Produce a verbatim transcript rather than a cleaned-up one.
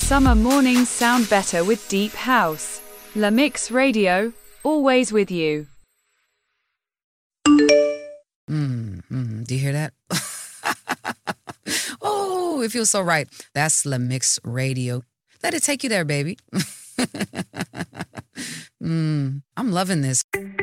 summer mornings sound better with deep house. La Mix Radio, always with you. Mm, mm, do you hear that? Oh, it feels so right. That's La Mix Radio. Let it take you there, baby. mm, I'm loving this.